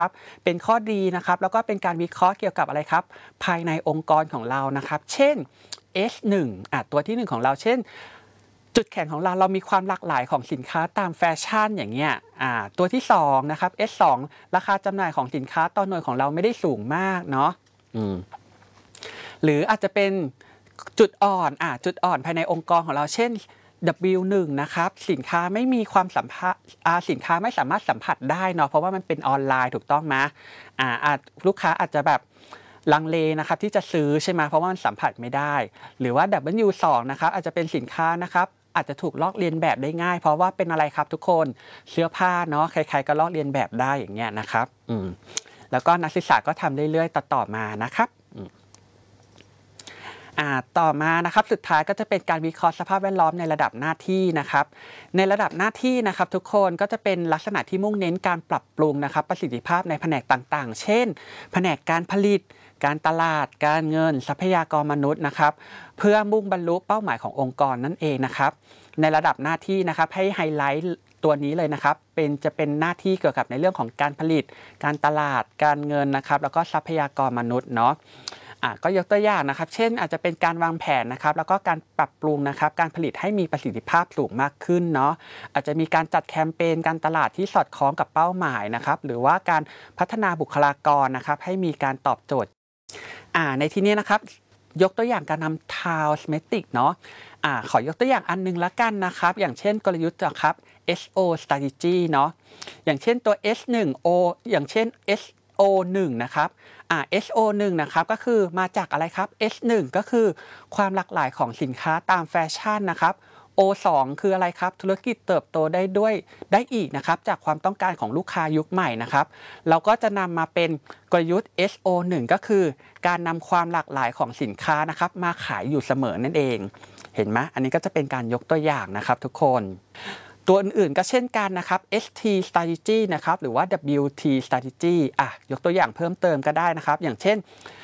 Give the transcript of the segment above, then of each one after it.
ครับเป็นข้อดีนะครับแล้วก็เป็นการวิเคราะห์เกี่ยวกับอะไรครับภายในองค์กรของเรานะครับเช่น S1 ตัวที่1ของเราเช่นจุดแข็งของเรามีความหลากหลายของสินค้าตามแฟชั่นอย่างเงี้ยตัวที่2นะครับ S2 ราคาจำหน่ายของสินค้าต่อหน่วยของเราไม่ได้สูงมากเนาะหรืออาจจะเป็นจุดอ่อนจุดอ่อนภายในองค์กรของเราเช่น W1 นะครับสินค้าไม่มีความสัมผัสสินค้าไม่สามารถสัมผัสได้เนาะเพราะว่ามันเป็นออนไลน์ถูกต้องไหมลูกค้าอาจจะแบบลังเลนะครับที่จะซื้อใช่ไหมเพราะว่ามันสัมผัสไม่ได้หรือว่า W2 นะครับอาจจะเป็นสินค้านะครับอาจจะถูกลอกเลียนแบบได้ง่ายเพราะว่าเป็นอะไรครับทุกคนเสื้อผ้าเนาะใครๆก็ลอกเลียนแบบได้อย่างเงี้ยนะครับแล้วก็นักศึกษาก็ทำเรื่อยๆต่อมานะครับต่อมานะครับสุดท้ายก็จะเป็นการวิเคราะห์สภาพแวดล้อมในระดับหน้าที่นะครับในระดับหน้าที่นะครับทุกคนก็จะเป็นลักษณะที่มุ่งเน้นการปรับปรุงนะครับประสิทธิภาพในแผนกต่างๆเช่นแผนกการผลิตการตลาดการเงินทรัพยากรมนุษย์นะครับเพื่อมุ่งบรรลุเป้าหมายขององค์กรนั่นเองนะครับในระดับหน้าที่นะครับให้ไฮไลท์ตัวนี้เลยนะครับจะเป็นหน้าที่เกี่ยวกับในเรื่องของการผลิตการตลาดการเงินนะครับแล้วก็ทรัพยากรมนุษย์เนาะก็ยกตัวอย่างนะครับเช่นอาจจะเป็นการวางแผนนะครับแล้วก็การปรับปรุงนะครับการผลิตให้มีประสิทธิภาพสูงมากขึ้นเนาะอาจจะมีการจัดแคมเปญการตลาดที่สอดคล้องกับเป้าหมายนะครับหรือว่าการพัฒนาบุคลากรนะครับให้มีการตอบโจทย์ในที่นี้นะครับยกตัวอย่างการนำ Townsmetic เนาะขอยกตัวอย่างอันนึงละกันนะครับอย่างเช่นกลยุทธ์นะครับ SO strategy เนาะอย่างเช่นตัว S1O อย่างเช่น SO1 นะครับSO1 นะครับก็คือมาจากอะไรครับ S1 ก็คือความหลากหลายของสินค้าตามแฟชั่นนะครับ O2 คืออะไรครับธุรกิจเติบโตได้อีกนะครับจากความต้องการของลูกค้ายุคใหม่นะครับเราก็จะนำมาเป็นกลยุทธ์ SO1 ก็คือการนำความหลากหลายของสินค้านะครับมาขายอยู่เสมอนั่นเองเห็นไหมอันนี้ก็จะเป็นการยกตัวอย่างนะครับทุกคนตัวอื่นๆก็เช่นกันนะครับ ST strategy นะครับหรือว่า WT strategy ยกตัวอย่างเพิ่มเติมก็ได้นะครับอย่างเช่น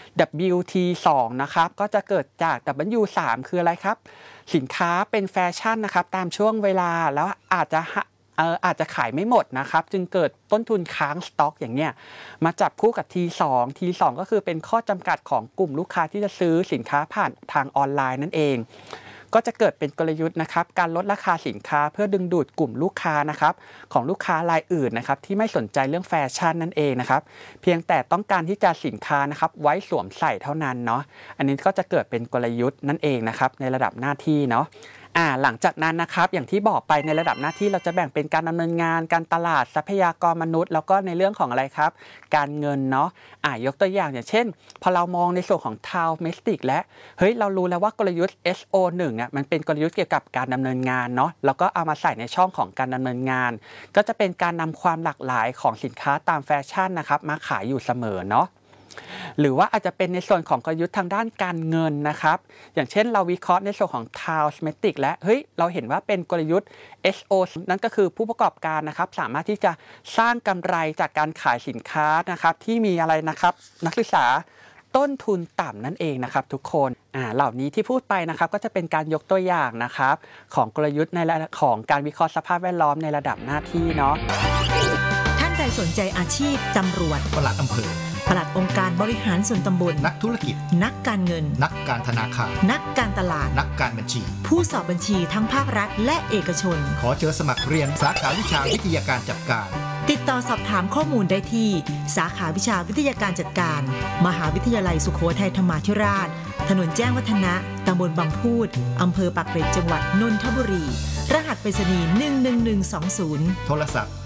WT2 นะครับก็จะเกิดจาก W3 คืออะไรครับสินค้าเป็นแฟชั่นนะครับตามช่วงเวลาแล้วอาจจะขายไม่หมดนะครับจึงเกิดต้นทุนค้างสต็อกอย่างเนี้ยมาจับคู่กับ T2 ก็คือเป็นข้อจำกัดของกลุ่มลูกค้าที่จะซื้อสินค้าผ่านทางออนไลน์นั่นเองก็จะเกิดเป็นกลยุทธ์นะครับการลดราคาสินค้าเพื่อดึงดูดกลุ่มลูกค้านะครับของลูกค้ารายอื่นนะครับที่ไม่สนใจเรื่องแฟชั่นนั่นเองนะครับเพียงแต่ต้องการที่จะสินค้านะครับไว้สวมใส่เท่านั้นเนาะอันนี้ก็จะเกิดเป็นกลยุทธ์นั่นเองนะครับในระดับหน้าที่เนาะหลังจากนั้นนะครับอย่างที่บอกไปในระดับหน้าที่เราจะแบ่งเป็นการดำเนินงานการตลาดทรัพยากรมนุษย์แล้วก็ในเรื่องของอะไรครับการเงินเนาะยกตัวอย่างอย่างเช่นพอเรามองในส่วนของ Townsmetic และเรารู้แล้วว่ากลยุทธ์ SO1 มันเป็นกลยุทธ์เกี่ยวกับการดำเนินงานเนาะแล้วก็เอามาใส่ในช่องของการดำเนินงานก็จะเป็นการนำความหลากหลายของสินค้าตามแฟชั่นนะครับมาขายอยู่เสมอเนาะหรือว่าอาจจะเป็นในส่วนของกลยุทธ์ทางด้านการเงินนะครับอย่างเช่นเราวิเคราะห์ในส่วนของ Townsmetic และเราเห็นว่าเป็นกลยุทธ์ SO นั่นก็คือผู้ประกอบการนะครับสามารถที่จะสร้างกำไรจากการขายสินค้านะครับที่มีอะไรนะครับนักศึกษาต้นทุนต่ำนั่นเองนะครับทุกคนเหล่านี้ที่พูดไปนะครับก็จะเป็นการยกตัวอย่างนะครับของกลยุทธ์ในของการวิเคราะห์สภาพแวดล้อมในระดับหน้าที่เนาะท่านใดสนใจอาชีพตำรวจปลัดอำเภอปลัดองค์การบริหารส่วนตำบลนักธุรกิจนักการเงินนักการธนาคารนักการตลาดนักการบัญชีผู้สอบบัญชีทั้งภาครัฐและเอกชนขอเชิญสมัครเรียนสาขาวิชาวิทยาการจัดการติดต่อสอบถามข้อมูลได้ที่สาขาวิชาวิทยาการจัดการมหาวิทยาลัยสุโขทัยธรรมาธิราชถนนแจ้งวัฒนะตำบลบางพูดอำเภอปากเกร็ดจังหวัดนนทบุรีรหัสไปรษณีย์11120 โทรศัพท์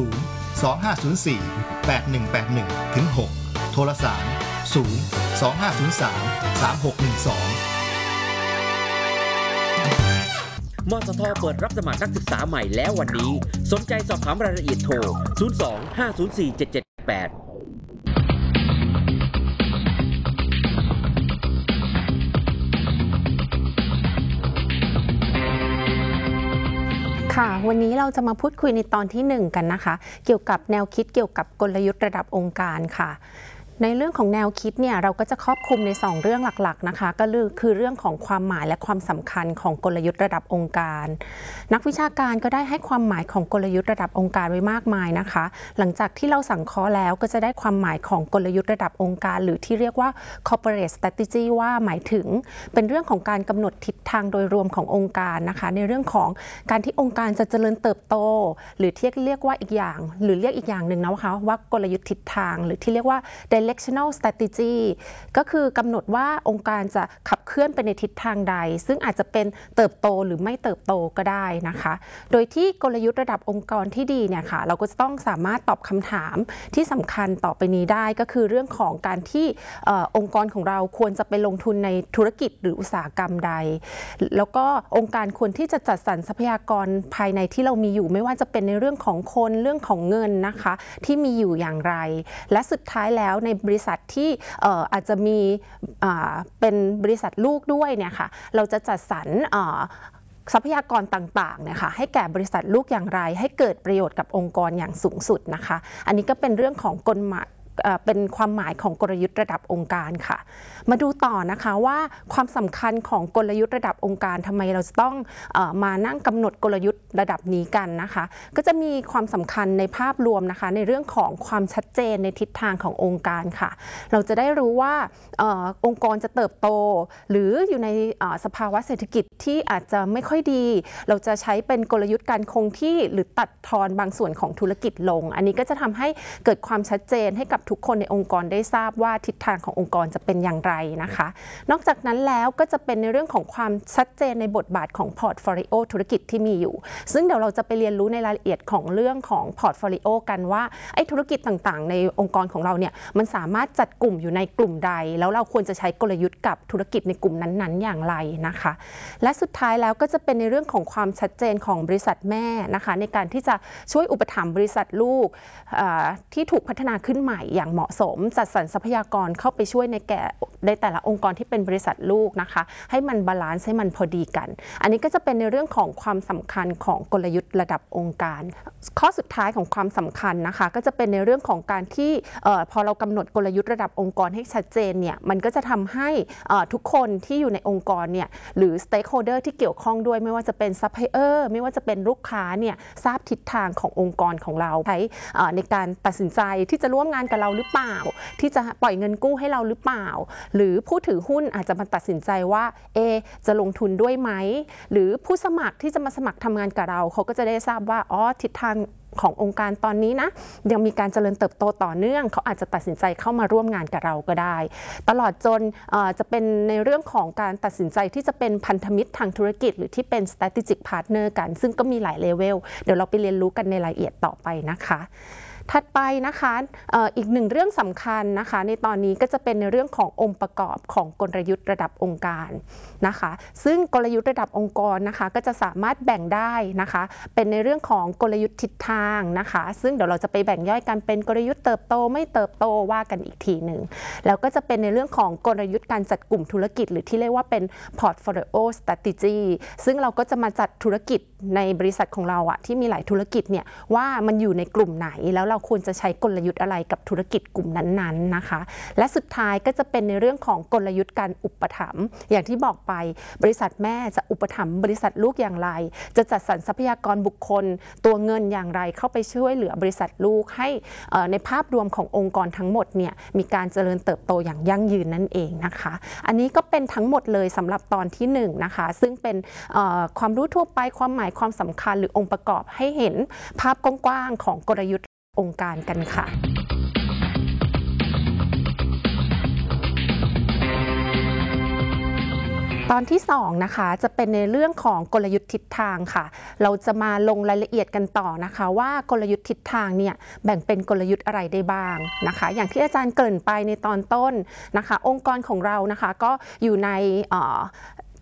025048181ถึง6โทรสาร025033612 มสท.เปิดรับสมัครนักศึกษาใหม่แล้ววันนี้สนใจสอบถามรายละเอียดโทร 02-504-7788 ค่ะวันนี้เราจะมาพูดคุยในตอนที่1กันนะคะเกี่ยวกับแนวคิดเกี่ยวกับกลยุทธ์ระดับองค์การค่ะในเรื่องของแนวคิดเนี่ยเราก็จะครอบคลุมใน2เรื่องหลักๆนะคะก็คือเรื่องของความหมายและความสำคัญของกลยุทธ์ระดับองค์การนักวิชาการก็ได้ให้ความหมายของกลยุทธ์ระดับองค์การไว้มากมายนะคะหลังจากที่เราสังเคราะห์แล้วก็จะได้ความหมายของกลยุทธ์ระดับองค์การหรือที่เรียกว่า corporate strategy ว่าหมายถึงเป็นเรื่องของการกำหนดทิศทางโดยรวมขององค์การนะคะในเรื่องของการที่องค์การจะเจริญเติบโตหรือที่เรียกว่าอีกอย่างหรือเรียกอีกอย่างหนึ่งนะคะว่ากลยุทธ์ทิศทางหรือที่เรียกว่าdirectional strategy ก็คือกำหนดว่าองค์การจะขับเคลื่อนไปในทิศทางใดซึ่งอาจจะเป็นเติบโตหรือไม่เติบโตก็ได้นะคะโดยที่กลยุทธ์ระดับองค์กรที่ดีเนี่ยค่ะเราก็จะต้องสามารถตอบคำถามที่สำคัญต่อไปนี้ได้ก็คือเรื่องของการที่องค์กรของเราควรจะไปลงทุนในธุรกิจหรืออุตสาหกรรมใดแล้วก็องค์การควรที่จะจัดสรรทรัพยากรภายในที่เรามีอยู่ไม่ว่าจะเป็นในเรื่องของคนเรื่องของเงินนะคะที่มีอยู่อย่างไรและสุดท้ายแล้วในบริษัทที่อาจจะมีเป็นบริษัทลูกด้วยเนี่ยค่ะเราจะจัดสรรทรัพยากรต่างๆเนี่ยค่ะให้แก่บริษัทลูกอย่างไรให้เกิดประโยชน์กับองค์กรอย่างสูงสุดนะคะอันนี้ก็เป็นเรื่องของกฎหมายเป็นความหมายของกลยุทธ์ระดับองค์การค่ะมาดูต่อนะคะว่าความสำคัญของกลยุทธ์ระดับองค์การทำไมเราจะต้องมานั่งกำหนดกลยุทธ์ระดับนี้กันนะคะก็จะมีความสำคัญในภาพรวมนะคะในเรื่องของความชัดเจนในทิศทางขององค์การค่ะเราจะได้รู้ว่าองค์กรจะเติบโตหรืออยู่ในสภาวะเศรษฐกิจที่อาจจะไม่ค่อยดีเราจะใช้เป็นกลยุทธ์การคงที่หรือตัดทอนบางส่วนของธุรกิจลงอันนี้ก็จะทำให้เกิดความชัดเจนให้กับทุกคนในองค์กรได้ทราบว่าทิศทางขององค์กรจะเป็นอย่างไรนะคะนอกจากนั้นแล้วก็จะเป็นในเรื่องของความชัดเจนในบทบาทของพอร์ตโฟลิโอธุรกิจที่มีอยู่ซึ่งเดี๋ยวเราจะไปเรียนรู้ในรายละเอียดของเรื่องของพอร์ตโฟลิโอกันว่าไอ้ธุรกิจต่างๆในองค์กรของเราเนี่ยมันสามารถจัดกลุ่มอยู่ในกลุ่มใดแล้วเราควรจะใช้กลยุทธ์กับธุรกิจในกลุ่มนั้นๆอย่างไรนะคะและสุดท้ายแล้วก็จะเป็นในเรื่องของความชัดเจนของบริษัทแม่นะคะในการที่จะช่วยอุปถัมภ์บริษัทลูกที่ถูกพัฒนาขึ้นใหม่อย่างเหมาะสมจัดสรรทรัพยากรเข้าไปช่วยในแต่ละองค์กรที่เป็นบริษัทลูกนะคะให้มันบาลานซ์ให้มันพอดีกันอันนี้ก็จะเป็นในเรื่องของความสำคัญของกลยุทธ์ระดับองค์การข้อสุดท้ายของความสำคัญนะคะก็จะเป็นในเรื่องของการที่พอเรากำหนดกลยุทธ์ระดับองค์กรให้ชัดเจนเนี่ยมันก็จะทำให้ทุกคนที่อยู่ในองค์กรเนี่ยหรือ stakeholder ที่เกี่ยวข้องด้วยไม่ว่าจะเป็น supplier ไม่ว่าจะเป็นลูกค้าเนี่ยทราบทิศทางขององค์กรของเราใช้ในการตัดสินใจที่จะร่วมงานกับเราหรือเปล่าที่จะปล่อยเงินกู้ให้เราหรือเปล่าหรือผู้ถือหุ้นอาจจะมาตัดสินใจว่าจะลงทุนด้วยไหมหรือผู้สมัครที่จะมาสมัครทำงานกับเราเขาก็จะได้ทราบว่าทิศทางขององค์การตอนนี้นะยังมีการเจริญเติบโตต่อเนื่องเขาอาจจะตัดสินใจเข้ามาร่วมงานกับเราก็ได้ตลอดจนจะเป็นในเรื่องของการตัดสินใจที่จะเป็นพันธมิตรทางธุรกิจหรือที่เป็น strategic partner กันซึ่งก็มีหลายเลเวลเดี๋ยวเราไปเรียนรู้กันในรายละเอียดต่อไปนะคะถัดไปนะคะอีกหนึ่งเรื่องสำคัญนะคะในตอนนี้ก็จะเป็นในเรื่องขององค์ประกอบของกลยุทธ์ระดับองค์การนะคะซึ่งกลยุทธ์ระดับองค์กรนะคะก็จะสามารถแบ่งได้นะคะเป็นในเรื่องของกลยุทธ์ทิศทางนะคะซึ่งเดี๋ยวเราจะไปแบ่งย่อยกันเป็นกลยุทธ์เติบโตไม่เติบโตว่ากันอีกทีหนึ่งแล้วก็จะเป็นในเรื่องของกลยุทธ์การจัดกลุ่มธุรกิจหรือที่เรียกว่าเป็น portfolio strategy ซึ่งเราก็จะมาจัดธุรกิจในบริษัทของเราที่มีหลายธุรกิจเนี่ยว่ามันอยู่ในกลุ่มไหนแล้วเราควรจะใช้กลยุทธ์อะไรกับธุรกิจกลุ่มนั้นๆนะคะและสุดท้ายก็จะเป็นในเรื่องของกลยุทธ์การอุปถัมภ์อย่างที่บอกไปบริษัทแม่จะอุปถัมภ์บริษัทลูกอย่างไรจะจัดสรรทรัพยากรบุคคลตัวเงินอย่างไรเข้าไปช่วยเหลือบริษัทลูกให้ในภาพรวมขององค์กรทั้งหมดเนี่ยมีการเจริญเติบโตอย่างยั่งยืนนั่นเองนะคะอันนี้ก็เป็นทั้งหมดเลยสำหรับตอนที่1นะคะซึ่งเป็นความรู้ทั่วไปความหมายความสำคัญหรือองค์ประกอบให้เห็นภาพกว้างๆของกลยุทธ์องค์การกันค่ะตอนที่2นะคะจะเป็นในเรื่องของกลยุทธ์ทิศทางค่ะเราจะมาลงรายละเอียดกันต่อนะคะว่ากลยุทธ์ทิศทางเนี่ยแบ่งเป็นกลยุทธ์อะไรได้บ้างนะคะอย่างที่อาจารย์เกริ่นไปในตอนต้นนะคะองค์กรของเรานะคะก็อยู่ใน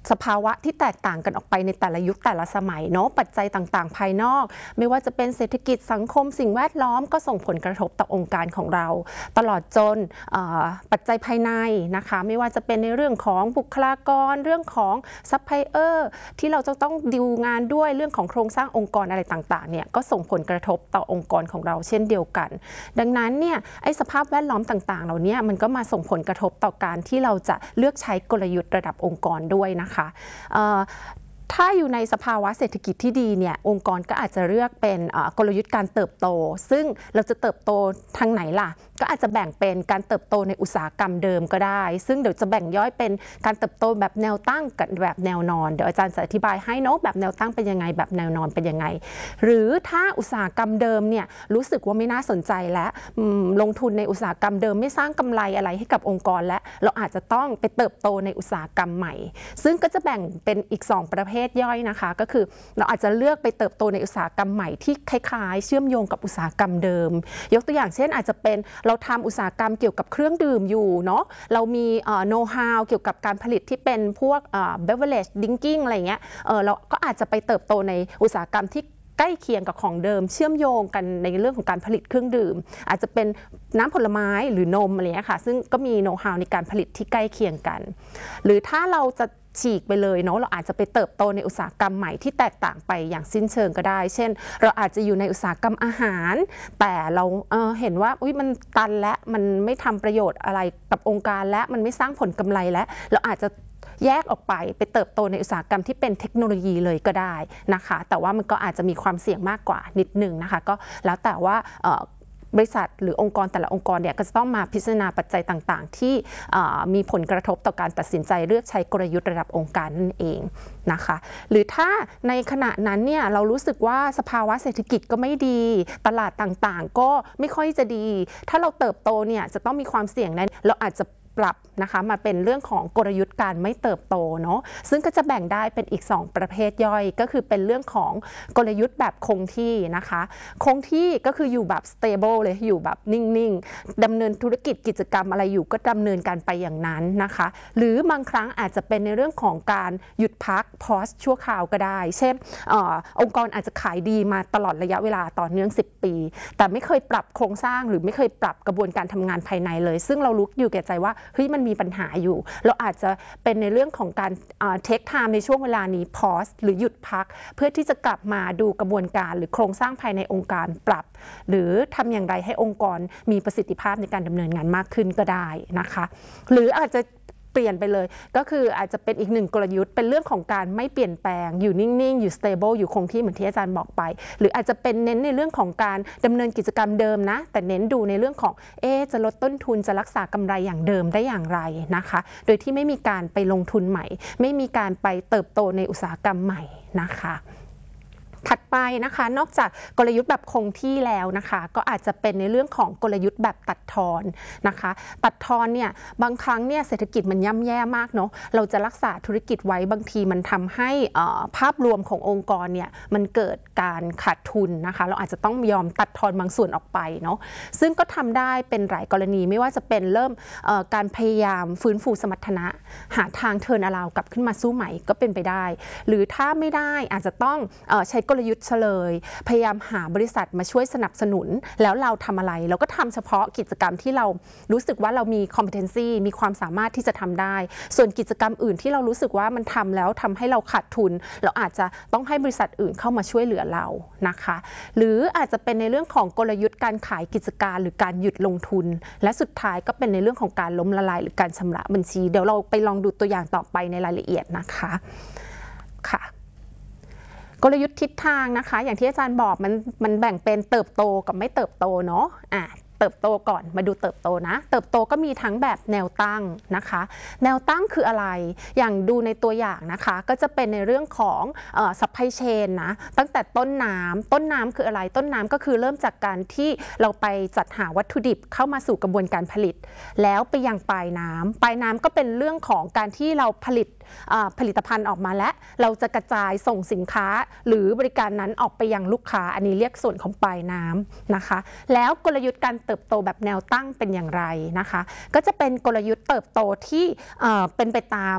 สภาวะที่แตกต่างกันออกไปในแต่ละยุคแต่ละสมัยเนาะปัจจัยต่างๆภายนอกไม่ว่าจะเป็นเศรษฐกิจสังคมสิ่งแวดล้อมก็ส่งผลกระทบต่อองค์การของเราตลอดจนปัจจัยภายในนะคะไม่ว่าจะเป็นในเรื่องของบุคลากรเรื่องของซัพพลายเออร์ที่เราจะต้องดีลงานด้วยเรื่องของโครงสร้างองค์กรอะไรต่างๆเนี่ยก็ส่งผลกระทบต่อองค์กรของเราเช่นเดียวกันดังนั้นเนี่ยไอ้สภาพแวดล้อมต่างๆเหล่านี้มันก็มาส่งผลกระทบต่อการที่เราจะเลือกใช้กลยุทธ์ระดับองค์กรด้วยนะคะถ้าอยู่ในสภาวะเศรษฐกิจที่ดีเนี่ยองค์กรก็อาจจะเลือกเป็นกลยุทธ์การเติบโตซึ่งเราจะเติบโตทางไหนล่ะก็อาจจะแบ่งเป็นการเติบโตในอุตสาหกรรมเดิมก็ได้ซึ่งเดี๋ยวจะแบ่งย่อยเป็นการเติบโตแบบแนวตั้งกับแบบแนวนอนเดี๋ยวอาจารย์จะอธิบายให้เนาะแบบแนวตั้งเป็นยังไงแบบแนวนอนเป็นยังไงหรือถ้าอุตสาหกรรมเดิมเนี่ยรู้สึกว่าไม่น่าสนใจและลงทุนในอุตสาหกรรมเดิมไม่สร้างกำไรอะไรให้กับองค์กรและเราอาจจะต้องไปเติบโตในอุตสาหกรรมใหม่ซึ่งก็จะแบ่งเป็นอีก2ประเภทย่อยนะคะก็คือเราอาจจะเลือกไปเติบโตในอุตสาหกรรมใหม่ที่คล้ายๆเชื่อมโยงกับอุตสาหกรรมเดิมยกตัวอย่างเช่นอาจจะเป็นเราทำอุตสาหกรรมเกี่ยวกับเครื่องดื่มอยู่เนาะเรามีโน้ตฮาวเกี่ยวกับการผลิตที่เป็นพวกbeverage drinking อะไรเงี้ยเราก็อาจจะไปเติบโตในอุตสาหกรรมที่ใกล้เคียงกับของเดิมเชื่อมโยงกันในเรื่องของการผลิตเครื่องดื่มอาจจะเป็นน้ำผลไม้หรือนมอะไรเงี้ยค่ะซึ่งก็มีโน้ตฮาวในการผลิตที่ใกล้เคียงกันหรือถ้าเราจะฉีกไปเลยเนาะเราอาจจะไปเติบโตในอุตสาหกรรมใหม่ที่แตกต่างไปอย่างสิ้นเชิงก็ได้เช่นเราอาจจะอยู่ในอุตสาหกรรมอาหารแต่เราเห็นว่ามันตันและมันไม่ทำประโยชน์อะไรกับองค์การและมันไม่สร้างผลกำไรและเราอาจจะแยกออกไปเติบโตในอุตสาหกรรมที่เป็นเทคโนโลยีเลยก็ได้นะคะแต่ว่ามันก็อาจจะมีความเสี่ยงมากกว่านิดนึงนะคะก็แล้วแต่ว่าบริษัทหรือองค์กรแต่ละองค์กรเนี่ยก็จะต้องมาพิจารณาปัจจัยต่างๆที่มีผลกระทบต่อการตัดสินใจเลือกใช้กลยุทธ์ระดับองค์การนั่นเองนะคะหรือถ้าในขณะนั้นเนี่ยเรารู้สึกว่าสภาวะเศรษฐกิจก็ไม่ดีตลาดต่างๆก็ไม่ค่อยจะดีถ้าเราเติบโตเนี่ยจะต้องมีความเสี่ยงนั้นเราอาจจะปรับนะคะมาเป็นเรื่องของกลยุทธ์การไม่เติบโตเนาะซึ่งก็จะแบ่งได้เป็นอีก2ประเภทย่อยก็คือเป็นเรื่องของกลยุทธ์แบบคงที่นะคะคงที่ก็คืออยู่แบบ stable เลยอยู่แบบนิ่งๆดำเนินธุรกิจกิจกรรมอะไรอยู่ก็ดำเนินการไปอย่างนั้นนะคะหรือบางครั้งอาจจะเป็นในเรื่องของการหยุดพัก pause ชั่วคราวก็ได้เช่นองค์กรอาจจะขายดีมาตลอดระยะเวลาต่อเนื่อง10 ปีแต่ไม่เคยปรับโครงสร้างหรือไม่เคยปรับกระบวนการทำงานภายในเลยซึ่งเรารู้อยู่แก่ใจว่ามันมีปัญหาอยู่เราอาจจะเป็นในเรื่องของการเทคไทม์ในช่วงเวลานี้ pause หรือหยุดพักเพื่อที่จะกลับมาดูกระบวนการหรือโครงสร้างภายในองค์การปรับหรือทำอย่างไรให้องค์กรมีประสิทธิภาพในการดำเนินงานมากขึ้นก็ได้นะคะหรืออาจจะเปลี่ยนไปเลยก็คืออาจจะเป็นอีกหนึ่งกลยุทธ์เป็นเรื่องของการไม่เปลี่ยนแปลงอยู่นิ่งๆอยู่ stable อยู่คงที่เหมือนที่อาจารย์บอกไปหรืออาจจะเป็นเน้นในเรื่องของการดำเนินกิจกรรมเดิมนะแต่เน้นดูในเรื่องของจะลดต้นทุนจะรักษากำไรอย่างเดิมได้อย่างไรนะคะโดยที่ไม่มีการไปลงทุนใหม่ไม่มีการไปเติบโตในอุตสาหกรรมใหม่นะคะถัดไปนะคะนอกจากกลยุทธ์แบบคงที่แล้วนะคะก็อาจจะเป็นในเรื่องของกลยุทธ์แบบตัดทอนนะคะตัดทอนเนี่ยบางครั้งเนี่ยเศรษฐกิจมันย่ำแย่มากเนาะเราจะรักษาธุรกิจไว้บางทีมันทำให้ภาพรวมขององค์กรเนี่ยมันเกิดการขาดทุนนะคะเราอาจจะต้องยอมตัดทอนบางส่วนออกไปเนาะซึ่งก็ทำได้เป็นหลายกรณีไม่ว่าจะเป็นเริ่มการพยายามฟื้นฟูสมรรถนะหาทางเทิร์นอราวด์กลับขึ้นมาสู้ใหม่ก็เป็นไปได้หรือถ้าไม่ได้อาจจะต้องใช้กลยุทธ์เฉลยพยายามหาบริษัทมาช่วยสนับสนุนแล้วเราทำอะไรเราก็ทำเฉพาะกิจกรรมที่เรารู้สึกว่าเรามี competency มีความสามารถที่จะทำได้ส่วนกิจกรรมอื่นที่เรารู้สึกว่ามันทำแล้วทำให้เราขาดทุนเราอาจจะต้องให้บริษัทอื่นเข้ามาช่วยเหลือเรานะคะหรืออาจจะเป็นในเรื่องของกลยุทธ์การขายกิจการหรือการหยุดลงทุนและสุดท้ายก็เป็นในเรื่องของการล้มละลายหรือการชำระบัญชีเดี๋ยวเราไปลองดูตัวอย่างต่อไปในรายละเอียดนะคะค่ะกลยุทธ์ทิศทางนะคะอย่างที่อาจารย์บอกมันแบ่งเป็นเติบโตกับไม่เติบโตเนาะเติบโตก่อนมาดูเติบโตนะเติบโตก็มีทั้งแบบแนวตั้งนะคะแนวตั้งคืออะไรอย่างดูในตัวอย่างนะคะก็จะเป็นในเรื่องของซัพพลายเชนนะตั้งแต่ต้นน้ำคืออะไรต้นน้ำก็คือเริ่มจากการที่เราไปจัดหาวัตถุดิบเข้ามาสู่กระบวนการผลิตแล้วไปยังปลายน้ำก็เป็นเรื่องของการที่เราผลิตภัณฑ์ออกมาและเราจะกระจายส่งสินค้าหรือบริการนั้นออกไปยังลูกค้าอันนี้เรียกส่วนของปลายน้ำนะคะแล้วกลยุทธ์การเติบโตแบบแนวตั้งเป็นอย่างไรนะคะก็จะเป็นกลยุทธ์เติบโตที่เป็นไปตาม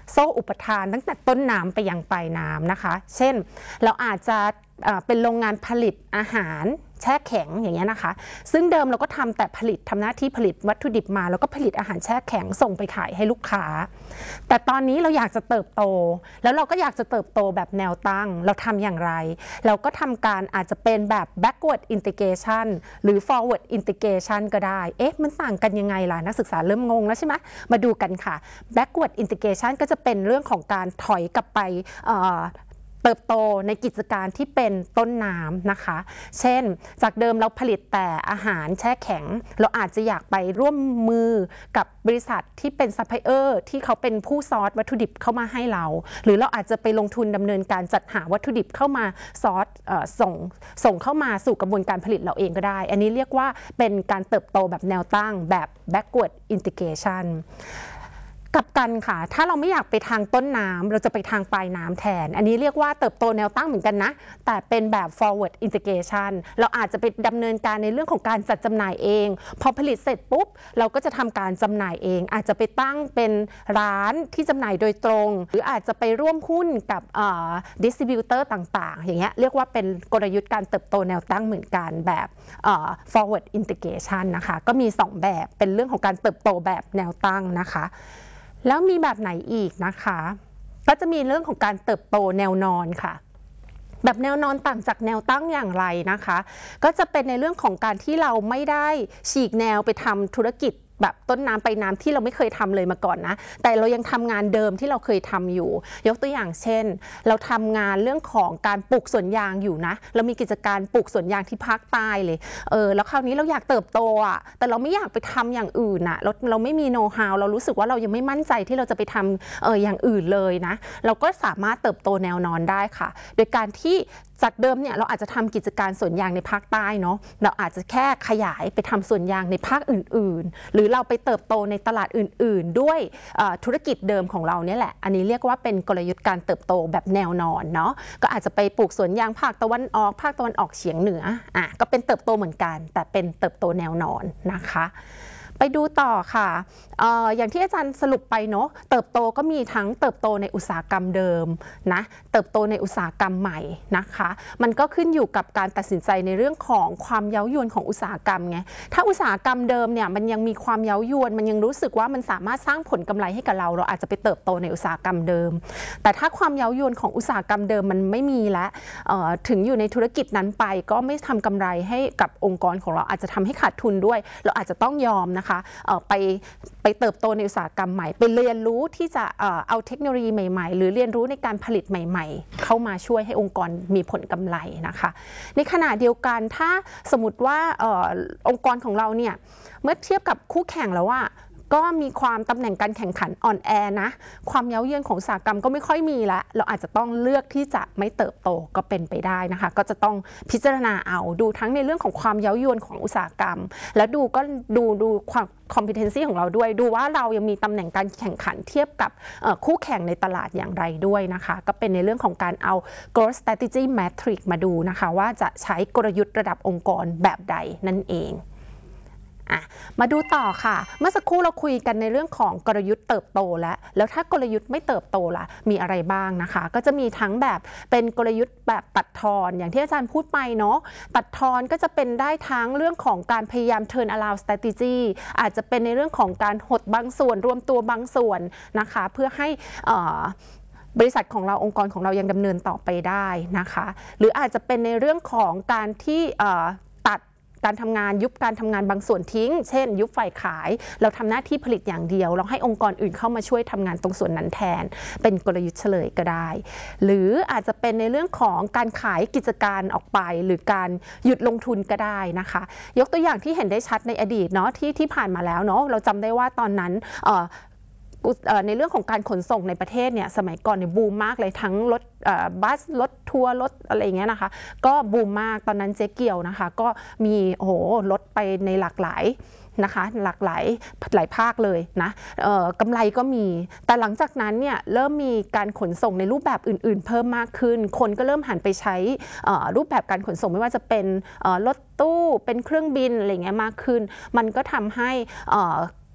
โซ่อุปทานตั้งแต่ต้นน้ำไปยังปลายน้ำนะคะเช่นเราอาจจะเป็นโรงงานผลิตอาหารแช่แข็งอย่างเงี้ยนะคะซึ่งเดิมเราก็ทำแต่ทำหน้าที่ผลิตวัตถุดิบมาแล้วก็ผลิตอาหารแช่แข็งส่งไปขายให้ลูกค้าแต่ตอนนี้เราอยากจะเติบโตแล้วเราก็อยากจะเติบโตแบบแนวตั้งเราทำอย่างไรเราก็ทำการอาจจะเป็นแบบ backward integration หรือ forward integration ก็ได้มันต่างกันยังไงล่ะนักศึกษาเริ่มงงแล้วใช่ไหมมาดูกันค่ะ backward integration ก็จะเป็นเรื่องของการถอยกลับไปเติบโตในกิจการที่เป็นต้นน้ำนะคะเช่นจากเดิมเราผลิตแต่อาหารแช่แข็งเราอาจจะอยากไปร่วมมือกับบริษัทที่เป็นซัพพลายเออร์ที่เขาเป็นผู้ซอร์สวัตถุดิบเข้ามาให้เราหรือเราอาจจะไปลงทุนดำเนินการจัดหาวัตถุดิบเข้ามาซอร์สส่งเข้ามาสู่กระบวนการผลิตเราเองก็ได้อันนี้เรียกว่าเป็นการเติบโตแบบแนวตั้งแบบ backward integrationกลับกันค่ะถ้าเราไม่อยากไปทางต้นน้ำเราจะไปทางปลายน้ำแทนอันนี้เรียกว่าเติบโตแนวตั้งเหมือนกันนะแต่เป็นแบบ forward integration เราอาจจะไปดำเนินการในเรื่องของการจัดจำหน่ายเองพอผลิตเสร็จปุ๊บเราก็จะทำการจำหน่ายเองอาจจะไปตั้งเป็นร้านที่จำหน่ายโดยตรงหรืออาจจะไปร่วมหุ้นกับdistributor ต่างๆอย่างเงี้ยเรียกว่าเป็นกลยุทธ์การเติบโตแนวตั้งเหมือนกันแบบ forward integration นะคะก็มี2แบบเป็นเรื่องของการเติบโตแบบแนวตั้งนะคะแล้วมีแบบไหนอีกนะคะก็จะมีเรื่องของการเติบโตแนวนอนค่ะแบบแนวนอนต่างจากแนวตั้งอย่างไรนะคะก็จะเป็นในเรื่องของการที่เราไม่ได้ฉีกแนวไปทำธุรกิจแบบต้นน้ำไปน้ำที่เราไม่เคยทำเลยมาก่อนนะแต่เรายังทำงานเดิมที่เราเคยทำอยู่ยกตัวอย่างเช่นเราทำงานเรื่องของการปลูกสวนยางอยู่นะเรามีกิจการปลูกสวนยางที่ภาคใต้เลยแล้วคราวนี้เราอยากเติบโตอ่ะแต่เราไม่อยากไปทำอย่างอื่นอ่ะเราไม่มีโน้ตฮาวเรารู้สึกว่าเรายังไม่มั่นใจที่เราจะไปทำอย่างอื่นเลยนะเราก็สามารถเติบโตแนวนอนได้ค่ะโดยการที่จากเดิมเนี่ยเราอาจจะทำกิจการสวนยางในภาคใต้เนาะเราอาจจะแค่ขยายไปทำสวนยางในภาคอื่นๆหรือเราไปเติบโตในตลาดอื่นๆด้วยธุรกิจเดิมของเราเนี่ยแหละอันนี้เรียกว่าเป็นกลยุทธ์การเติบโตแบบแนวนอนเนาะก็อาจจะไปปลูกสวนยางภาคตะวันออกเฉียงเหนือก็เป็นเติบโตเหมือนกันแต่เป็นเติบโตแนวนอนนะคะไปดูต่อค่ะอย่างที่อาจารย์สรุปไปเนาะเติบโตก็มีทั้งเติบโตในอุตสาหกรรมเดิมนะเติบโตในอุตสาหกรรมใหม่นะคะมันก็ขึ้นอยู่กับการตัดสินใจในเรื่องของความเย้ายวนของอุตสาหกรรมไงถ้าอุตสาหกรรมเดิมเนี่ยมันยังมีความเย้ายวนมันยังรู้สึกว่ามันสามารถสร้างผลกำไรให้กับเราอาจจะไปเติบโตในอุตสาหกรรมเดิมแต่ถ้าความเย้ายวนของอุตสาหกรรมเดิมมันไม่มีแล้วถึงอยู่ในธุรกิจนั้นไปก็ไม่ทำกำไรให้กับองค์กรของเราอาจจะทำให้ขาดทุนด้วยเราอาจจะต้องยอมนะคะไปเติบโตในอุตสาหกรรมใหม่ไปเรียนรู้ที่จะเอาเทคโนโลยีใหม่ๆหรือเรียนรู้ในการผลิตใหม่ๆเข้ามาช่วยให้องค์กรมีผลกำไรนะคะในขณะเดียวกันถ้าสมมติว่าองค์กรของเราเนี่ยเมื่อเทียบกับคู่แข่งแล้วว่าก็มีความตำแหน่งการแข่งขันอ่อนแอนะความเย้าเยือนของอุตสาหกรรมก็ไม่ค่อยมีละเราอาจจะต้องเลือกที่จะไม่เติบโตก็เป็นไปได้นะคะก็จะต้องพิจารณาเอาดูทั้งในเรื่องของความเย้ายวนของอุตสาหกรรมแล้วดูความcompetency ของเราด้วยดูว่าเรายังมีตำแหน่งการแข่งขันเทียบกับคู่แข่งในตลาดอย่างไรด้วยนะคะก็เป็นในเรื่องของการเอา growth strategy matrix มาดูนะคะว่าจะใช้กลยุทธ์ระดับองค์กรแบบใดนั่นเองมาดูต่อค่ะเมื่อสักครู่เราคุยกันในเรื่องของกลยุทธ์เติบโตแล้วถ้ากลยุทธ์ไม่เติบโตล่ะมีอะไรบ้างนะคะก็จะมีทั้งแบบเป็นกลยุทธ์แบบตัดทอนอย่างที่อาจารย์พูดไปเนาะตัดทอนก็จะเป็นได้ทั้งเรื่องของการพยายาม turn around strategy อาจจะเป็นในเรื่องของการหดบางส่วนรวมตัวบางส่วนนะคะเพื่อให้บริษัทของเราองค์กรของเรายังดำเนินต่อไปได้นะคะหรืออาจจะเป็นในเรื่องของการที่ตัดการทำงานยุบการทำงานบางส่วนทิ้งเช่นยุบฝ่ายขายเราทำหน้าที่ผลิตอย่างเดียวเราให้องค์กรอื่นเข้ามาช่วยทำงานตรงส่วนนั้นแทนเป็นกลยุทธ์เฉลยก็ได้หรืออาจจะเป็นในเรื่องของการขายกิจการออกไปหรือการหยุดลงทุนก็ได้นะคะยกตัวอย่างที่เห็นได้ชัดในอดีตเนาะที่ผ่านมาแล้วเนาะเราจำได้ว่าตอนนั้นในเรื่องของการขนส่งในประเทศเนี่ยสมัยก่อนเนี่ยบูมมากเลยทั้งรถบัสรถทัวร์รถอะไรอย่างเงี้ยนะคะก็บูมมากตอนนั้นเจ๊เกียวนะคะก็มีรถไปในหลากหลายนะคะหลากหลายภาคเลยนะกำไรก็มีแต่หลังจากนั้นเนี่ยเริ่มมีการขนส่งในรูปแบบอื่นๆเพิ่มมากขึ้นคนก็เริ่มหันไปใช้รูปแบบการขนส่งไม่ว่าจะเป็นรถตู้เป็นเครื่องบินอะไรเงี้ยมากขึ้นมันก็ทำให้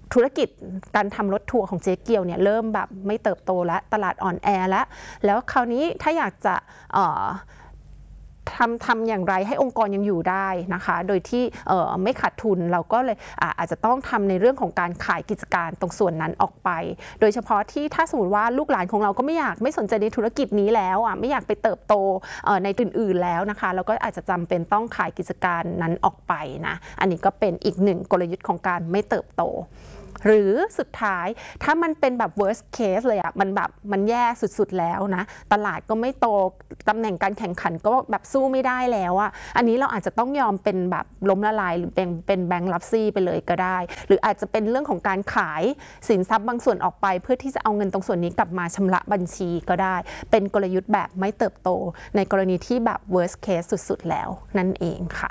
ธุรกิจการทำรถทัวร์ของเจ๊เกียวเนี่ยเริ่มแบบไม่เติบโตแล้วตลาดอ่อนแอแล้วคราวนี้ถ้าอยากจะทำอย่างไรให้องค์กรยังอยู่ได้นะคะโดยที่ไม่ขาดทุนเราก็เลยอาจจะต้องทำในเรื่องของการขายกิจการตรงส่วนนั้นออกไปโดยเฉพาะที่ถ้าสมมติว่าลูกหลานของเราก็ไม่สนใจในธุรกิจนี้แล้วไม่อยากไปเติบโตในอื่นๆแล้วนะคะเราก็อาจจะจำเป็นต้องขายกิจการนั้นออกไปนะอันนี้ก็เป็นอีกหนึ่งกลยุทธ์ของการไม่เติบโตหรือสุดท้ายถ้ามันเป็นแบบ worst case เลยมันแย่สุดๆแล้วนะตลาดก็ไม่โตตำแหน่งการแข่งขันก็แบบสู้ไม่ได้แล้วอันนี้เราอาจจะต้องยอมเป็นแบบล้มละลายหรือเป็นแบงก์รับซี่ไปเลยก็ได้หรืออาจจะเป็นเรื่องของการขายสินทรัพย์บางส่วนออกไปเพื่อที่จะเอาเงินตรงส่วนนี้กลับมาชำระบัญชีก็ได้เป็นกลยุทธ์แบบไม่เติบโตในกรณีที่แบบ worst case สุดๆแล้วนั่นเองค่ะ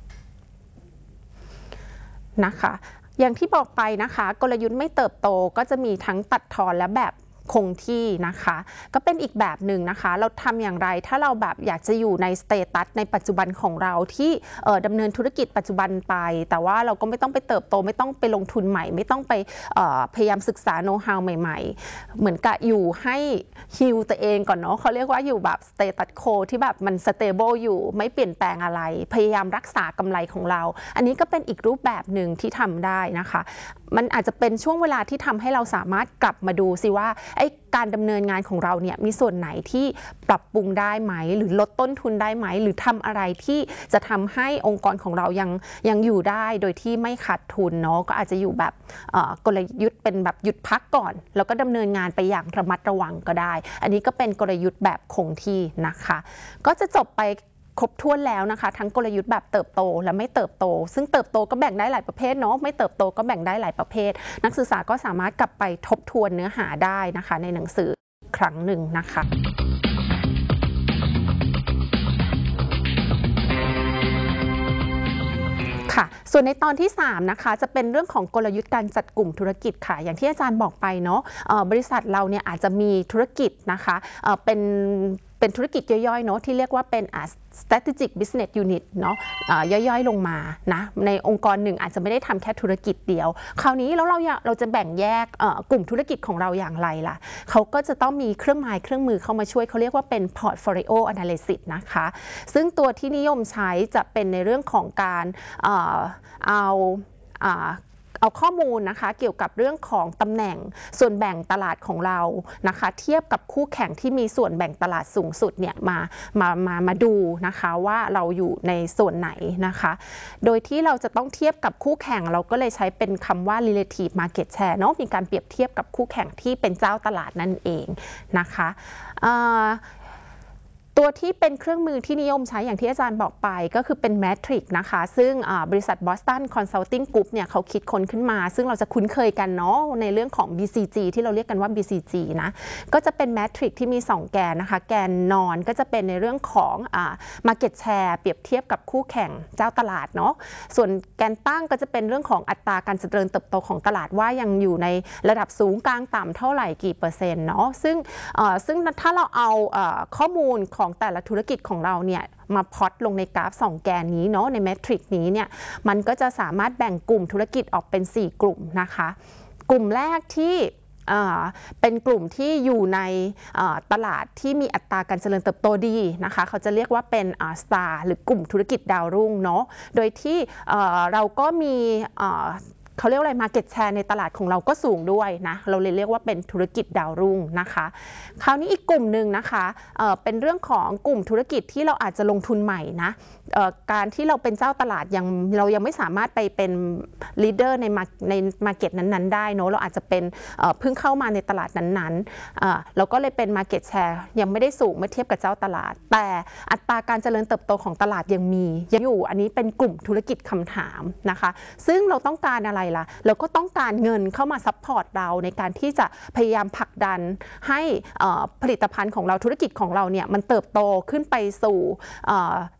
นะคะอย่างที่บอกไปนะคะกลยุทธ์ไม่เติบโตก็จะมีทั้งตัดทอนและแบบคงที่นะคะก็เป็นอีกแบบหนึ่งนะคะเราทำอย่างไรถ้าเราแบบอยากจะอยู่ในสเตตัสในปัจจุบันของเราที่ดำเนินธุรกิจปัจจุบันไปแต่ว่าเราก็ไม่ต้องไปเติบโตไม่ต้องไปลงทุนใหม่ไม่ต้องไปพยายามศึกษาโน้ตฮาวใหม่ๆเหมือนกับอยู่ให้ฮิลตัวเองก่อนเนาะเขาเรียกว่าอยู่แบบสเตตัสโคที่แบบมันสเตเบิลอยู่ไม่เปลี่ยนแปลงอะไรพยายามรักษากำไรของเราอันนี้ก็เป็นอีกรูปแบบหนึ่งที่ทำได้นะคะมันอาจจะเป็นช่วงเวลาที่ทำให้เราสามารถกลับมาดูสิว่าการดำเนินงานของเราเนี่ยมีส่วนไหนที่ปรับปรุงได้ไหมหรือลดต้นทุนได้ไหมหรือทำอะไรที่จะทำให้องค์กรของเรายังอยู่ได้โดยที่ไม่ขาดทุนเนาะก็อาจจะอยู่แบบกลยุทธ์เป็นแบบหยุดพักก่อนแล้วก็ดำเนินงานไปอย่างระมัดระวังก็ได้อันนี้ก็เป็นกลยุทธ์แบบคงที่นะคะก็จะจบไปครบถ้วนแล้วนะคะทั้งกลยุทธ์แบบเติบโตและไม่เติบโตซึ่งเติบโตก็แบ่งได้หลายประเภทเนาะไม่เติบโตก็แบ่งได้หลายประเภทนักศึกษาก็สามารถกลับไปทบทวนเนื้อหาได้นะคะในหนังสืออีกครั้งหนึ่งนะคะค่ะส่วนในตอนที่3นะคะจะเป็นเรื่องของกลยุทธ์การจัดกลุ่มธุรกิจค่ะอย่างที่อาจารย์บอกไปเนาะบริษัทเราเนี่ยอาจจะมีธุรกิจนะคะเป็นธุรกิจย่อยๆเนาะที่เรียกว่าเป็น strategic business unit เนาะย่อยๆลงมานะในองค์กรหนึ่งอาจจะไม่ได้ทำแค่ธุรกิจเดียวคราวนี้แล้วเราจะแบ่งแยกกลุ่มธุรกิจของเราอย่างไรล่ะเขาก็จะต้องมีเครื่องไม้เครื่องมือเข้ามาช่วยเขาเรียกว่าเป็น portfolio analysis นะคะซึ่งตัวที่นิยมใช้จะเป็นในเรื่องของการเอาข้อมูลนะคะเกี่ยวกับเรื่องของตำแหน่งส่วนแบ่งตลาดของเรานะคะเทียบกับคู่แข่งที่มีส่วนแบ่งตลาดสูงสุดเนี่ยมาดูนะคะว่าเราอยู่ในส่วนไหนนะคะโดยที่เราจะต้องเทียบกับคู่แข่งเราก็เลยใช้เป็นคำว่า relative market share เนาะมีการเปรียบเทียบกับคู่แข่งที่เป็นเจ้าตลาดนั่นเองนะคะตัวที่เป็นเครื่องมือที่นิยมใช้อย่างที่อาจารย์บอกไปก็คือเป็น Matrix นะคะซึ่งบริษัท Boston Consulting Group เนี่ยเขาคิดค้นขึ้นมาซึ่งเราจะคุ้นเคยกันเนาะในเรื่องของ BCG ที่เราเรียกกันว่า BCG นะก็จะเป็น Matrix ที่มี2แกนนะคะแกนนอนก็จะเป็นในเรื่องของMarket Share เปรียบเทียบกับคู่แข่งเจ้าตลาดเนาะส่วนแกนตั้งก็จะเป็นเรื่องของอัตราการเจริญเติบโตของตลาดว่ายังอยู่ในระดับสูงกลางต่ำเท่าไหร่กี่เปอร์เซ็นต์เนาะซึ่งถ้าเราเอาข้อมูลของแต่ละธุรกิจของเราเนี่ยมาพอตลงในกราฟ2แกนนี้เนาะในแมทริกซ์นี้เนี่ยมันก็จะสามารถแบ่งกลุ่มธุรกิจออกเป็น4กลุ่มนะคะกลุ่มแรกที่เป็นกลุ่มที่อยู่ในตลาดที่มีอัตราการเจริญเติบโตดีนะคะเขาจะเรียกว่าเป็นสตาร์หรือกลุ่มธุรกิจดาวรุ่งเนาะโดยที่เราก็มีเขาเรียกอะไร market share ในตลาดของเราก็สูงด้วยนะเราเลยเรียกว่าเป็นธุรกิจดาวรุ่งนะคะคราวนี้อีกกลุ่มหนึ่งนะคะเป็นเรื่องของกลุ่มธุรกิจที่เราอาจจะลงทุนใหม่นะการที่เราเป็นเจ้าตลาดเรายังไม่สามารถไปเป็น leader ใน market นั้นๆได้เนาะเราอาจจะเป็นเพิ่งเข้ามาในตลาดนั้นๆเราก็เลยเป็น market share ยังไม่ได้สูงเมื่อเทียบกับเจ้าตลาดแต่อัตราการเจริญเติบโตของตลาดยังอยู่อันนี้เป็นกลุ่มธุรกิจคำถามนะคะซึ่งเราต้องการอะไรล่ะเราก็ต้องการเงินเข้ามาซัพพอร์ตเราในการที่จะพยายามผลักดันให้ผลิตภัณฑ์ของเราธุรกิจของเราเนี่ยมันเติบโตขึ้นไปสู่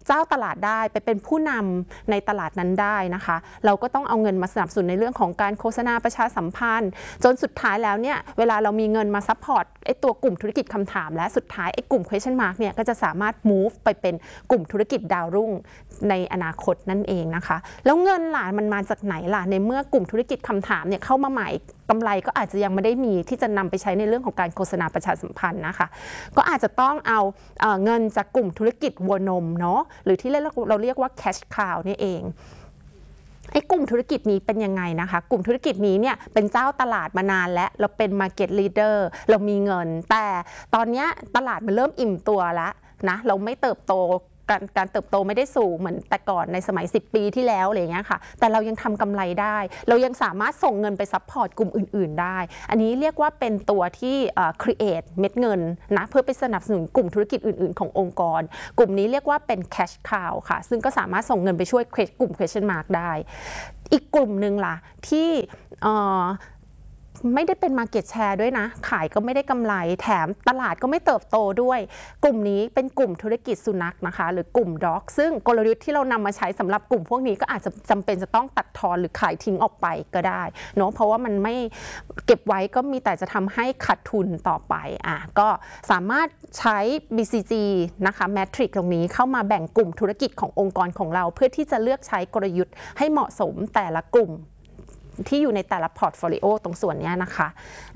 เจ้าตลาดได้ไปเป็นผู้นำในตลาดนั้นได้นะคะเราก็ต้องเอาเงินมาสนับสนุนในเรื่องของการโฆษณาประชาสัมพันธ์จนสุดท้ายแล้วเนี่ยเวลาเรามีเงินมาซัพพอร์ตไอ้ตัวกลุ่มธุรกิจคำถามและสุดท้ายไอ้กลุ่ม question mark เนี่ยก็จะสามารถ move ไปเป็นกลุ่มธุรกิจดาวรุ่งในอนาคตนั่นเองนะคะแล้วเงินล่ะมันมาจากไหนล่ะในเมื่อกลุ่มธุรกิจคำถามเนี่ยเข้ามาใหม่กำไรก็อาจจะยังไม่ได้มีที่จะนำไปใช้ในเรื่องของการโฆษณาประชาสัมพันธ์นะคะก็อาจจะต้องเอาเงินจากกลุ่มธุรกิจวัวนมเนาะหรือที่เราเรียกว่า cash cow นี่เองไอ้กลุ่มธุรกิจนี้เป็นยังไงนะคะกลุ่มธุรกิจนี้เนี่ยเป็นเจ้าตลาดมานานแล้วเราเป็น market leader เรามีเงินแต่ตอนนี้ตลาดมันเริ่มอิ่มตัวแล้วนะเราไม่เติบโตการเติบโตไม่ได้สูงเหมือนแต่ก่อนในสมัย10 ปีที่แล้วอะไรอย่างเงี้ยค่ะแต่เรายังทำกำไรได้เรายังสามารถส่งเงินไปซัพพอร์ตกลุ่มอื่นๆได้อันนี้เรียกว่าเป็นตัวที่create เม็ดเงินนะเพื่อไปสนับสนุนกลุ่มธุรกิจอื่นๆขององค์กรกลุ่มนี้เรียกว่าเป็น cash cow ค่ะซึ่งก็สามารถส่งเงินไปช่วยกลุ่ม question mark ได้อีกกลุ่มหนึ่งล่ะที่ไม่ได้เป็น market share ด้วยนะขายก็ไม่ได้กำไรแถมตลาดก็ไม่เติบโตด้วยกลุ่มนี้เป็นกลุ่มธุรกิจสุนัขนะคะหรือกลุ่มด็อกซึ่งกลยุทธ์ที่เรานำมาใช้สำหรับกลุ่มพวกนี้ก็อาจจะจำเป็นจะต้องตัดทอนหรือขายทิ้งออกไปก็ได้เนาะเพราะว่ามันไม่เก็บไว้ก็มีแต่จะทำให้ขาดทุนต่อไปก็สามารถใช้ BCG นะคะแมทริกตรงนี้เข้ามาแบ่งกลุ่มธุรกิจขององค์กรของเราเพื่อที่จะเลือกใช้กลยุทธ์ให้เหมาะสมแต่ละกลุ่มที่อยู่ในแต่ละพอร์ตโฟลิโอตรงส่วนนี้นะคะ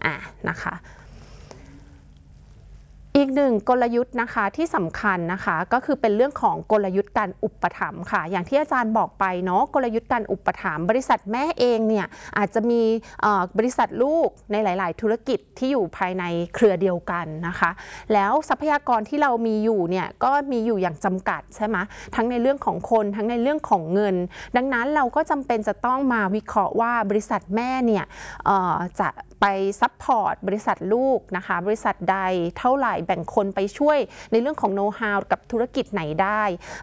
อีกหนึ่งกลยุทธ์นะคะที่สำคัญนะคะก็คือเป็นเรื่องของกลยุทธ์การอุปถัมภ์ค่ะอย่างที่อาจารย์บอกไปเนาะกลยุทธ์การอุปถัมภ์บริษัทแม่เองเนี่ยอาจจะมีบริษัทลูกในหลายๆธุรกิจที่อยู่ภายในเครือเดียวกันนะคะแล้วทรัพยากรที่เรามีอยู่เนี่ยก็มีอยู่อย่างจำกัดใช่ไหมทั้งในเรื่องของคนทั้งในเรื่องของเงินดังนั้นเราก็จำเป็นจะต้องมาวิเคราะห์ว่าบริษัทแม่เนี่ยจะไปซัพพอร์ตบริษัทลูกนะคะบริษัทใดเท่าไหร่แบ่งคนไปช่วยในเรื่องของโน้ตฮาวกับธุรกิจไหนได้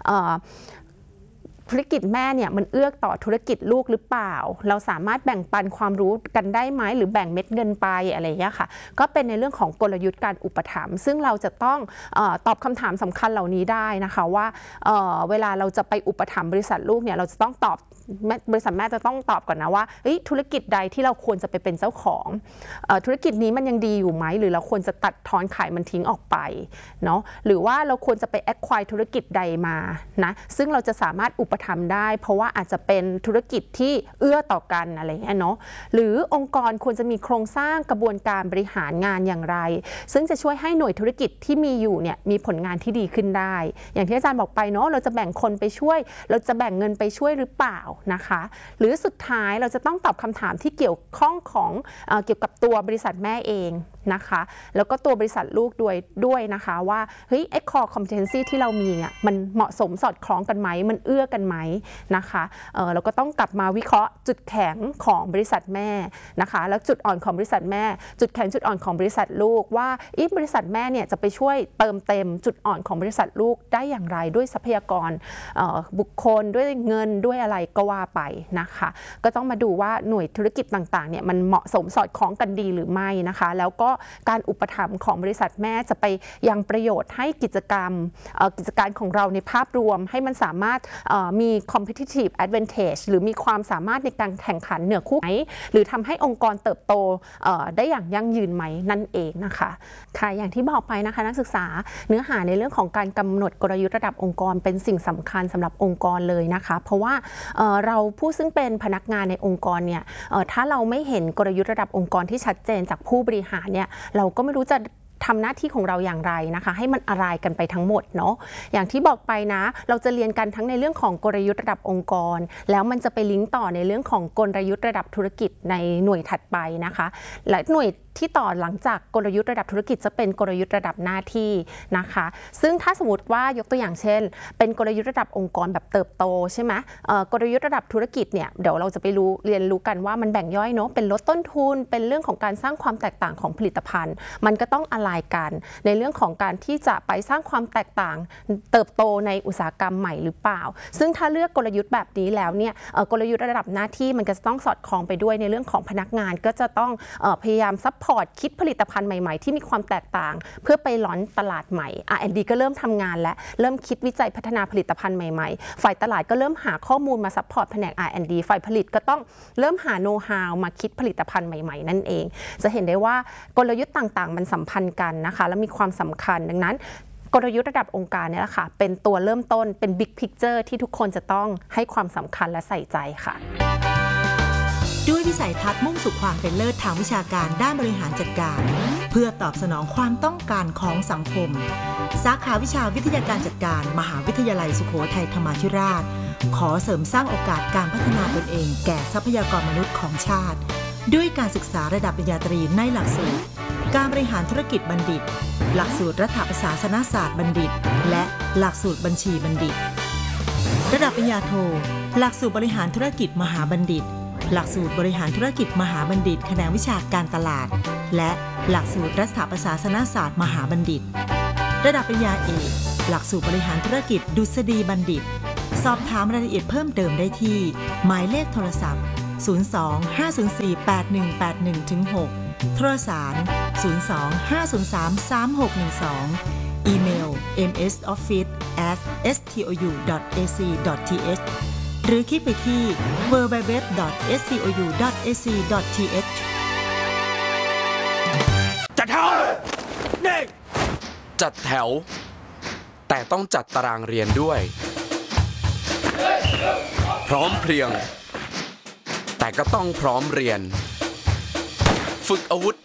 ธุรกิจแม่เนี่ยมันเอื้อต่อธุรกิจลูกหรือเปล่าเราสามารถแบ่งปันความรู้กันได้ไหมหรือแบ่งเม็ดเงินไปอะไรอย่างเงี้ยค่ะก็เป็นในเรื่องของกลยุทธ์การอุปถัมภ์ซึ่งเราจะต้องตอบคำถามสำคัญเหล่านี้ได้นะคะว่าเวลาเราจะไปอุปถัมภ์บริษัทลูกเนี่ยเราจะต้องตอบบริษัทแม่จะต้องตอบก่อนนะว่าธุรกิจใดที่เราควรจะไปเป็นเจ้าของธุรกิจนี้มันยังดีอยู่ไหมหรือเราควรจะตัดทอนขายมันทิ้งออกไปเนาะหรือว่าเราควรจะไปacquireธุรกิจใดมานะซึ่งเราจะสามารถอุปถัมภ์ได้เพราะว่าอาจจะเป็นธุรกิจที่เอื้อต่อกันอะไรอย่างเงี้ยเนาะหรือองค์กรควรจะมีโครงสร้างกระบวนการบริหารงานอย่างไรซึ่งจะช่วยให้หน่วยธุรกิจที่มีอยู่เนี่ยมีผลงานที่ดีขึ้นได้อย่างที่อาจารย์บอกไปเนาะเราจะแบ่งคนไปช่วยเราจะแบ่งเงินไปช่วยหรือเปล่านะคะหรือสุดท้ายเราจะต้องตอบคำถามที่เกี่ยวข้องของเกี่ยวกับตัวบริษัทแม่เองนะคะแล้วก็ตัวบริษัทลูกด้วยนะคะว่าเฮ้ยไอ้ core competency ที่เรามีเนี่ยมันเหมาะสมสอดคล้องกันไหมมันเอื้อกันไหมนะคะเราก็ต้องกลับมาวิเคราะห์จุดแข็งของบริษัทแม่นะคะแล้วจุดอ่อนของบริษัทแม่จุดแข็งจุดอ่อนของบริษัทลูกว่าบริษัทแม่เนี่ยจะไปช่วยเติมเต็มจุดอ่อนของบริษัทลูกได้อย่างไรด้วยทรัพยากรบุคคลด้วยเงินด้วยอะไรก็ว่าไปนะคะก็ต้องมาดูว่าหน่วยธุรกิจต่างๆเนี่ยมันเหมาะสมสอดคล้องกันดีหรือไม่นะคะแล้วก็การอุปถัมภ์ของบริษัทแม่จะไปยังประโยชน์ให้กิจการของเราในภาพรวมให้มันสามารถมี competitive advantage หรือมีความสามารถในการแข่งขันเหนือคู่ไหมหรือทำให้องค์กรเติบโตได้อย่างยั่งยืนไหมนั่นเองนะคะค่ะอย่างที่บอกไปนะคะนักศึกษาเนื้อหาในเรื่องของการกำหนดกลยุทธ์ระดับองค์กรเป็นสิ่งสำคัญสำหรับองค์กรเลยนะคะเพราะว่าเราผู้ซึ่งเป็นพนักงานในองค์กรเนี่ยถ้าเราไม่เห็นกลยุทธ์ระดับองค์กรที่ชัดเจนจากผู้บริหารเนี่ยเราก็ไม่รู้จะทำหน้าที่ของเราอย่างไรนะคะให้มันอะไรกันไปทั้งหมดเนาะอย่างที่บอกไปนะเราจะเรียนกันทั้งในเรื่องของกลยุทธ์ระดับองค์กรแล้วมันจะไปลิงก์ต่อในเรื่องของกลยุทธ์ระดับธุรกิจในหน่วยถัดไปนะคะและหน่วยที่ต่อหลังจากกลยุทธ์ระดับธุรกิจจะเป็นกลยุทธ์ระดับหน้าที่นะคะซึ่งถ้าสมมติว่ายกตัวอย่างเช่นเป็นกลยุทธ์ระดับองค์กรแบบเติบโตใช่ไหมกลยุทธ์ระดับธุรกิจเนี่ยเดี๋ยวเราจะไปเรียนรู้กันว่ามันแบ่งย่อยเนาะเป็นลดต้นทุนเป็นเรื่องของการสร้างความแตกต่างของผลิตภัณฑ์มันก็ต้องอะไรกันในเรื่องของการที่จะไปสร้างความแตกต่างเติบโตในอุตสาหกรรมใหม่หรือเปล่าซึ่งถ้าเลือกกลยุทธ์แบบนี้แล้วเนี่ยกลยุทธ์ระดับหน้าที่มันก็จะต้องสอดคล้องไปด้วยในเรื่องของพนักงานก็จะต้องพยายามซัพพอร์ตคิดผลิตภัณฑ์ใหม่ๆที่มีความแตกต่างเพื่อไปลอนตลาดใหม่ R&D ก็เริ่มทำงานและเริ่มคิดวิจัยพัฒนาผลิตภัณฑ์ใหม่ๆฝ่ายตลาดก็เริ่มหาข้อมูลมาซัพพอร์ตแผนก R&D ฝ่ายผลิตก็ต้องเริ่มหาโน้ตฮาวมาคิดผลิตภัณฑ์ใหม่ๆนั่นเองจะเห็นได้ว่ากลยุทธ์ต่างๆมันสัมพันธ์กันนะคะและมีความสำคัญดังนั้นกลยุทธ์ระดับองค์การเนี่ยแหละค่ะเป็นตัวเริ่มต้นเป็น Big Picture ที่ทุกคนจะต้องให้ความสำคัญและใส่ใจค่ะด้วยวิสัยทัศน์มุ่งสู่ความเป็นเลิศทางวิชาการด้านบริหารจัดการเพื่อตอบสนองความต้องการของสังคมสาขาวิชาวิทยาการจัดการมหาวิทยาลัยสุโขทัยธรรมาธิราชขอเสริมสร้างโอกาสการพัฒนาตนเองแก่ทรัพยากรมนุษย์ของชาติด้วยการศึกษาระดับปริญญาตรีในหลักสูตรการบริหารธุรกิจบัณฑิตหลักสูตรรัฐประศาสนศาสตร์บัณฑิตและหลักสูตรบัญชีบัณฑิตระดับปริญญาโทหลักสูตรบริหารธุรกิจมหาบัณฑิตหลักสูตรบริหารธุรกิจมหาบัณฑิตแขนงวิชาการตลาดและหลักสูตรรัฐประศาสนศาสตร์มหาบัณฑิตระดับปริญญาเอกหลักสูตรบริหารธุรกิจดุษฎีบัณฑิตสอบถามรายละเอียดเพิ่มเติมได้ที่หมายเลขโทรศัพท์02-504-8181-6 โทรสาร 02-503-3612 อีเมล msoffice@stou.ac.th หรือคลิกไปที่ www.stou.ac.th จัดแถวนี่จัดแถวแต่ต้องจัดตารางเรียนด้วยพร้อมเพรียงแต่ก็ต้องพร้อมเรียนฝึกอาวุธ